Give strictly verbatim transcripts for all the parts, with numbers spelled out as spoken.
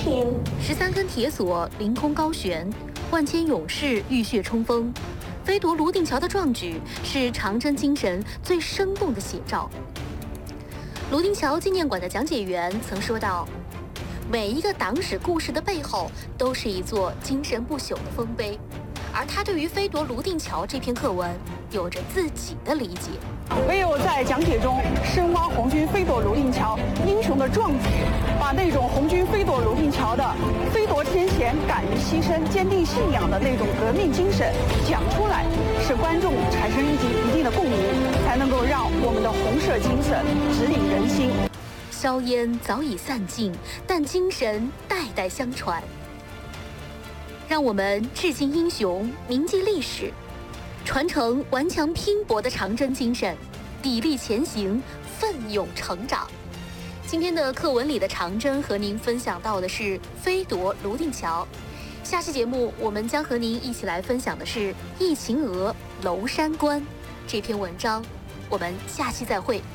情。 十三根铁索凌空高悬，万千勇士浴血冲锋。飞夺泸定桥的壮举是长征精神最生动的写照。泸定桥纪念馆的讲解员曾说道：“每一个党史故事的背后，都是一座精神不朽的丰碑。”而他对于飞夺泸定桥这篇课文有着自己的理解。 唯有在讲解中深挖红军飞夺泸定桥英雄的壮举，把那种红军飞夺泸定桥的飞夺天险、敢于牺牲、坚定信仰的那种革命精神讲出来，使观众产生一定一定的共鸣，才能够让我们的红色精神指引人心。 硝烟早已散尽，但精神代代相传。让我们致敬英雄，铭记历史，传承顽强拼搏的长征精神，砥砺前行，奋勇成长。今天的课文里的长征和您分享到的是飞夺泸定桥。下期节目我们将和您一起来分享的是《忆秦娥娄山关》这篇文章。我们下期再会。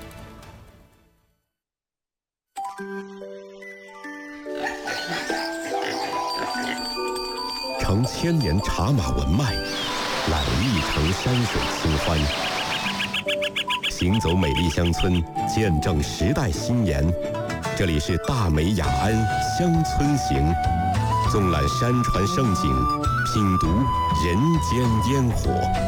承千年茶马文脉，揽一城山水清欢。行走美丽乡村，见证时代新颜。这里是大美雅安乡村行，纵览山川胜景，品读人间烟火。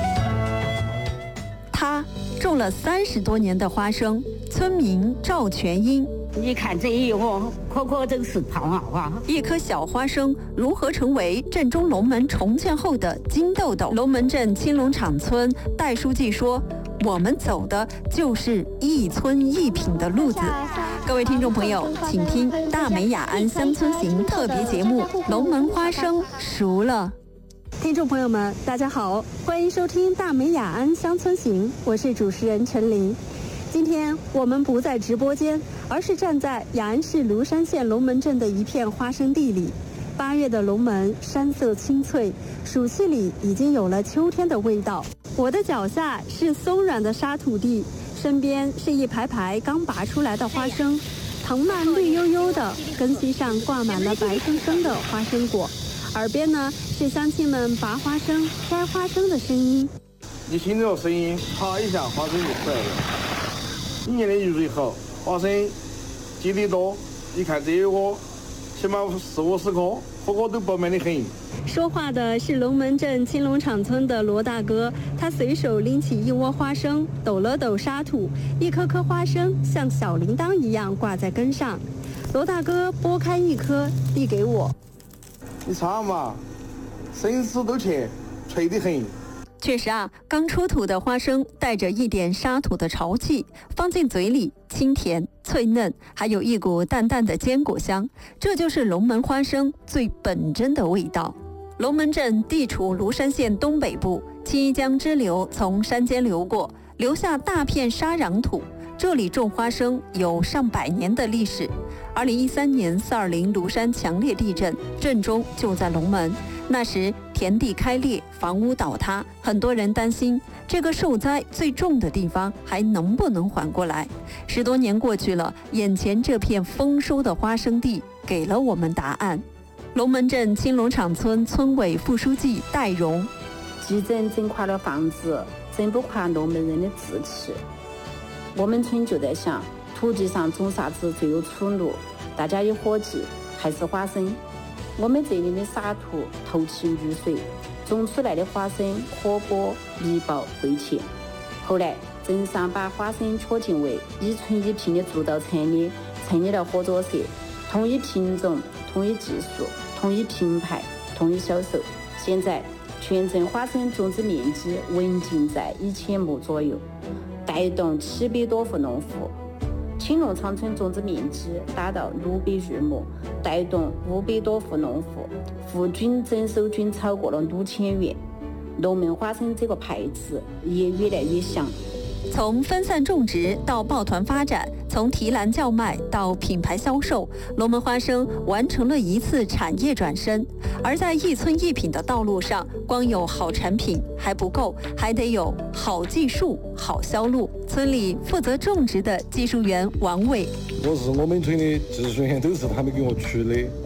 他种了三十多年的花生，村民赵全英。 你看这一窝，颗颗都是胖啊花。 一颗小花生如何成为镇中龙门重建后的金豆豆？龙门镇青龙场村戴书记说：“我们走的就是一村一品的路子。”各位听众朋友，请听《大美雅安乡村行》特别节目《龙门花生熟了》。听众朋友们，大家好，欢迎收听《大美雅安乡村行》，我是主持人陈琳。今天我们不在直播间，而是站在雅安市芦山县龙门镇的一片花生地里。八月的龙门山色青翠，暑气里已经有了秋天的味道。我的脚下是松软的沙土地，身边是一排排刚拔出来的花生，藤蔓绿油油的，根系上挂满了白生生的花生果。耳边呢是乡亲们拔花生、摘花生的声音。 你听这个声音，啪一下花生就出来了。一年的雨水好，花生结得多。你看这一窝，起码四五十颗，颗颗都饱满的很。 说话的是龙门镇青龙场村的罗大哥，他随手拎起一窝花生，抖了抖沙土，一颗颗花生像小铃铛一样挂在根上。罗大哥剥开一颗，递给我。 你尝嘛，生丝都甜，脆得很。 确实啊，刚出土的花生带着一点沙土的潮气，放进嘴里清甜脆嫩，还有一股淡淡的坚果香，这就是龙门花生最本真的味道。龙门镇地处芦山县东北部，七江支流从山间流过，留下大片沙壤土。这里种花生有上百年的历史。二零一三年四二零芦山强烈地震，震中就在龙门。那时田地开裂，房屋倒塌，很多人担心这个受灾最重的地方还能不能缓过来。十多年过去了，眼前这片丰收的花生地给了我们答案。龙门镇青龙场村村委副书记戴荣： 地震震垮了房子，震不垮龙门人的志气。我们村就在想，土地上种啥子最有出路？大家有伙计，还是花生。我们这里的沙土透气遇水，种出来的花生可果密薄味甜。后来镇上把花生确定为一村一品的主导产业，成立了合作社，统一品种、统一技术、统一品牌、统一销售。现在全镇花生种植面积稳定在一千亩左右，带动七百多户农户。青龙场村种植面积达到六百余亩，带动五百多户农户，户均征收均超过了六千元。龙门花生这个牌子也越来越响。 从分散种植到抱团发展，从提篮叫卖到品牌销售，龙门花生完成了一次产业转身。而在一村一品的道路上，光有好产品还不够，还得有好技术、好销路。村里负责种植的技术员王伟： 我是我们村的技术员，都是他们给我出的。